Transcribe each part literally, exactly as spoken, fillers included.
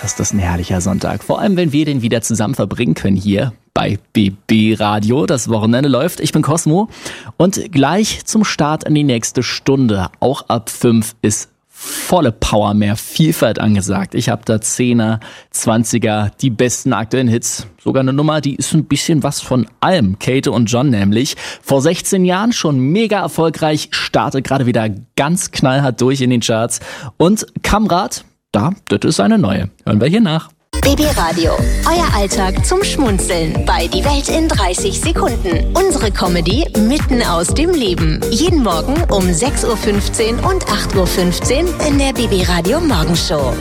ist das ein herrlicher Sonntag. Vor allem, wenn wir den wieder zusammen verbringen können hier bei B B Radio. Das Wochenende läuft. Ich bin Cosmo und gleich zum Start in die nächste Stunde. Auch ab fünf ist volle Power, mehr Vielfalt angesagt. Ich habe da Zehner, Zwanziger, die besten aktuellen Hits. Sogar eine Nummer, die ist ein bisschen was von allem. Kate und John nämlich. Vor sechzehn Jahren schon mega erfolgreich, startet gerade wieder ganz knallhart durch in den Charts. Und Kamrat, da, das ist eine neue. Hören wir hier nach. B B Radio, euer Alltag zum Schmunzeln bei Die Welt in dreißig Sekunden. Unsere Comedy mitten aus dem Leben. Jeden Morgen um sechs Uhr fünfzehn und acht Uhr fünfzehn in der B B Radio Morgenshow.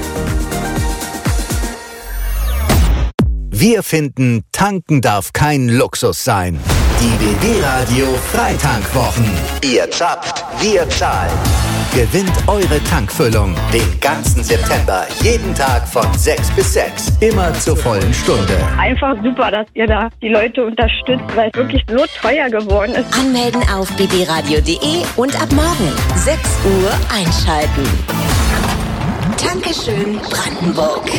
Wir finden, tanken darf kein Luxus sein. Die B B Radio Freitankwochen. Ihr zapft, wir zahlen. Gewinnt eure Tankfüllung den ganzen September, jeden Tag von sechs bis sechs, immer zur vollen Stunde. Einfach super, dass ihr da die Leute unterstützt, weil es wirklich so teuer geworden ist. Anmelden auf b b radio punkt d e und ab morgen sechs Uhr einschalten. Dankeschön, Brandenburg.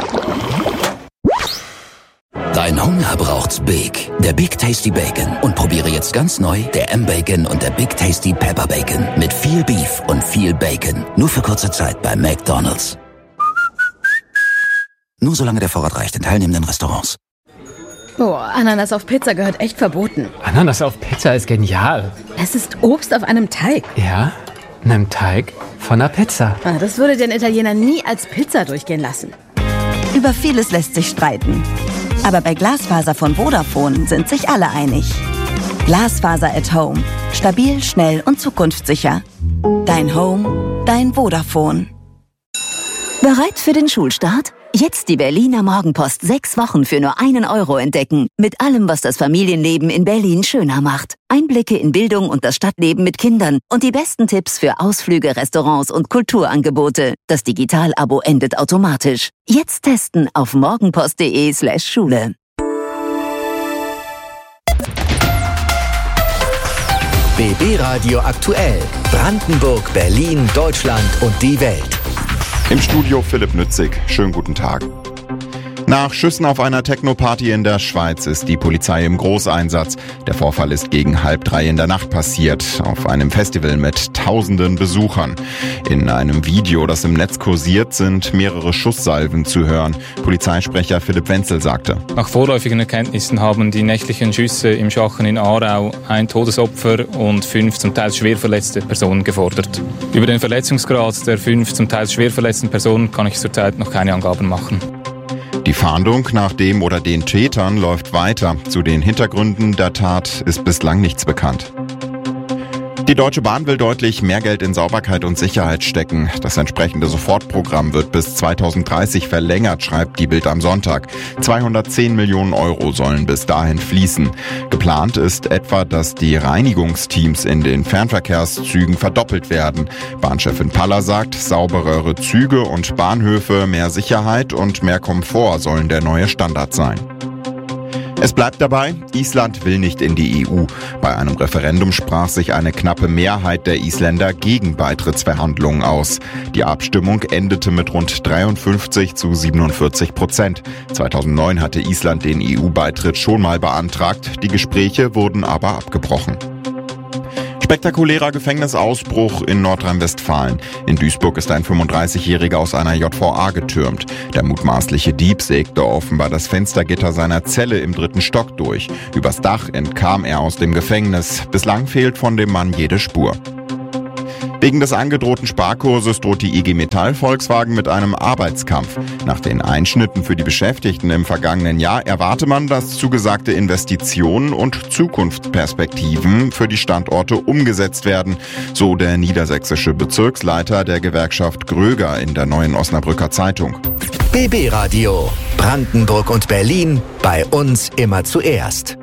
Dein Hunger braucht's Big. Der Big Tasty Bacon. Und probiere jetzt ganz neu der M-Bacon und der Big Tasty Pepper Bacon. Mit viel Beef und viel Bacon. Nur für kurze Zeit bei McDonald's. Nur solange der Vorrat reicht in teilnehmenden Restaurants. Boah, Ananas auf Pizza gehört echt verboten. Ananas auf Pizza ist genial. Es ist Obst auf einem Teig. Ja, einem Teig von einer Pizza. Ah, das würde den Italiener nie als Pizza durchgehen lassen. Über vieles lässt sich streiten. Aber bei Glasfaser von Vodafone sind sich alle einig. Glasfaser at Home. Stabil, schnell und zukunftssicher. Dein Home, dein Vodafone. Bereit für den Schulstart? Jetzt die Berliner Morgenpost sechs Wochen für nur einen Euro entdecken. Mit allem, was das Familienleben in Berlin schöner macht. Einblicke in Bildung und das Stadtleben mit Kindern und die besten Tipps für Ausflüge, Restaurants und Kulturangebote. Das Digital-Abo endet automatisch. Jetzt testen auf morgenpost.de slash Schule. B B Radio aktuell. Brandenburg, Berlin, Deutschland und die Welt. Im Studio Philipp Nützig. Schönen guten Tag. Nach Schüssen auf einer Techno-Party in der Schweiz ist die Polizei im Großeinsatz. Der Vorfall ist gegen halb drei in der Nacht passiert, auf einem Festival mit tausenden Besuchern. In einem Video, das im Netz kursiert, sind mehrere Schusssalven zu hören. Polizeisprecher Philipp Wenzel sagte: Nach vorläufigen Erkenntnissen haben die nächtlichen Schüsse im Schachen in Aarau ein Todesopfer und fünf zum Teil schwer verletzte Personen gefordert. Über den Verletzungsgrad der fünf zum Teil schwer verletzten Personen kann ich zurzeit noch keine Angaben machen. Die Fahndung nach dem oder den Tätern läuft weiter. Zu den Hintergründen der Tat ist bislang nichts bekannt. Die Deutsche Bahn will deutlich mehr Geld in Sauberkeit und Sicherheit stecken. Das entsprechende Sofortprogramm wird bis zweitausenddreißig verlängert, schreibt die Bild am Sonntag. zweihundertzehn Millionen Euro sollen bis dahin fließen. Geplant ist etwa, dass die Reinigungsteams in den Fernverkehrszügen verdoppelt werden. Bahnchefin Paller sagt, sauberere Züge und Bahnhöfe, mehr Sicherheit und mehr Komfort sollen der neue Standard sein. Es bleibt dabei, Island will nicht in die E U. Bei einem Referendum sprach sich eine knappe Mehrheit der Isländer gegen Beitrittsverhandlungen aus. Die Abstimmung endete mit rund dreiundfünfzig zu siebenundvierzig Prozent. zweitausendneun hatte Island den E U-Beitritt schon mal beantragt. Die Gespräche wurden aber abgebrochen. Spektakulärer Gefängnisausbruch in Nordrhein-Westfalen. In Duisburg ist ein fünfunddreißigjähriger aus einer J V A getürmt. Der mutmaßliche Dieb sägte offenbar das Fenstergitter seiner Zelle im dritten Stock durch. Übers Dach entkam er aus dem Gefängnis. Bislang fehlt von dem Mann jede Spur. Wegen des angedrohten Sparkurses droht die I G Metall Volkswagen mit einem Arbeitskampf. Nach den Einschnitten für die Beschäftigten im vergangenen Jahr erwarte man, dass zugesagte Investitionen und Zukunftsperspektiven für die Standorte umgesetzt werden, so der niedersächsische Bezirksleiter der Gewerkschaft Gröger in der Neuen Osnabrücker Zeitung. B B Radio. Brandenburg und Berlin. Bei uns immer zuerst.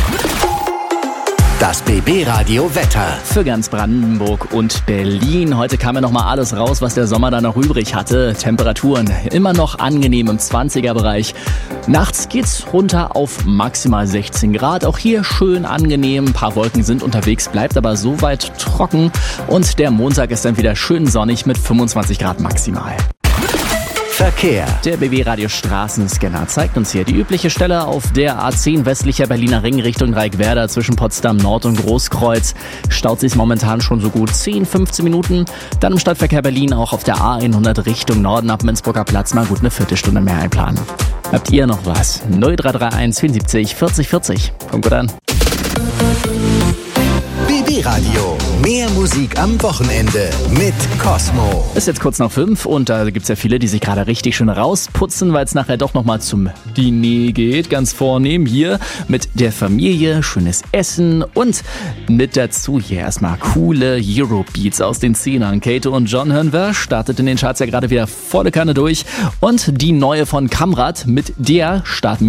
Das B B Radio Wetter. Für ganz Brandenburg und Berlin. Heute kam ja noch mal alles raus, was der Sommer da noch übrig hatte. Temperaturen immer noch angenehm im zwanziger-Bereich. Nachts geht's runter auf maximal sechzehn Grad. Auch hier schön angenehm. Ein paar Wolken sind unterwegs, bleibt aber soweit trocken. Und der Montag ist dann wieder schön sonnig mit fünfundzwanzig Grad maximal. Verkehr. Der B W-Radio Straßenscanner zeigt uns hier die übliche Stelle auf der A zehn westlicher Berliner Ring Richtung Reicwerder zwischen Potsdam Nord und Großkreuz. Staut sich momentan schon so gut zehn, fünfzehn Minuten. Dann im Stadtverkehr Berlin auch auf der A hundert Richtung Norden ab Minzburger Platz mal gut eine Viertelstunde mehr einplanen. Habt ihr noch was? null drei drei eins vierundsiebzig vierzig vierzig. Kommt gut an. B B-Radio. Mehr Musik am Wochenende mit Cosmo. Ist jetzt kurz nach fünf und da gibt's ja viele, die sich gerade richtig schön rausputzen, weil es nachher doch nochmal zum Diner geht. Ganz vornehm hier mit der Familie, schönes Essen und mit dazu hier erstmal coole Eurobeats aus den Zehnern. Kato und John hören wir, startet in den Charts ja gerade wieder volle Kanne durch. Und die neue von Kamrat, mit der starten